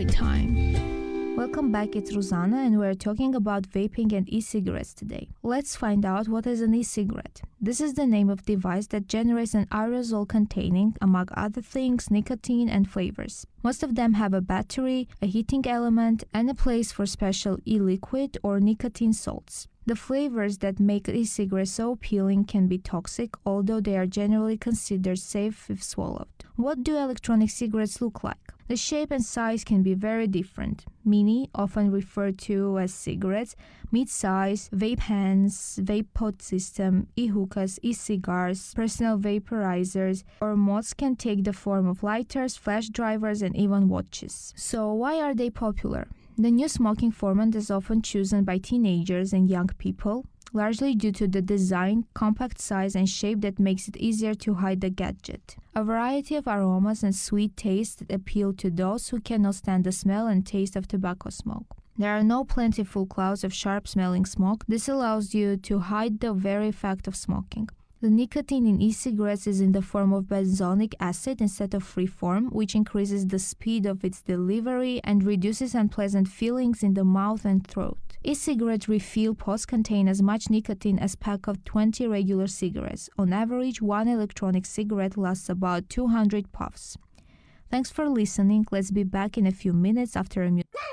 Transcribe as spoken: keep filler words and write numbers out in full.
time. Welcome back, it's Ruzana, and we're talking about vaping and e-cigarettes today. Let's find out what is an e-cigarette. This is the name of device that generates an aerosol containing, among other things, nicotine and flavors. Most of them have a battery, a heating element, and a place for special e-liquid or nicotine salts. The flavors that make e-cigarettes so appealing can be toxic, although they are generally considered safe if swallowed. What do electronic cigarettes look like? The shape and size can be very different. Mini, often referred to as cigarettes, mid-size, vape pens, vape pod system, e-hookahs, e-cigars, personal vaporizers, or mods can take the form of lighters, flash drivers, and even watches. So why are they popular? The new smoking format is often chosen by teenagers and young people, largely due to the design, compact size, and shape that makes it easier to hide the gadget. A variety of aromas and sweet tastes appeal to those who cannot stand the smell and taste of tobacco smoke. There are no plentiful clouds of sharp-smelling smoke. This allows you to hide the very fact of smoking. The nicotine in e-cigarettes is in the form of benzonic acid instead of free form, which increases the speed of its delivery and reduces unpleasant feelings in the mouth and throat. E-cigarette refill pods contain as much nicotine as a pack of twenty regular cigarettes. On average, one electronic cigarette lasts about two hundred puffs. Thanks for listening. Let's be back in a few minutes after a music.